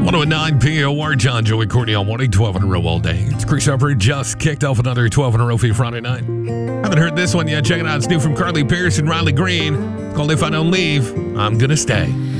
109 POR, John, Joey, Courtney on morning, 12 in a row all day. It's Chris Hubbard, just kicked off another 12 in a row for you Friday night. Haven't heard this one yet. Check it out. It's new from Carly Pearce and Riley Green. It's called If I Don't Leave, I'm Gonna Stay.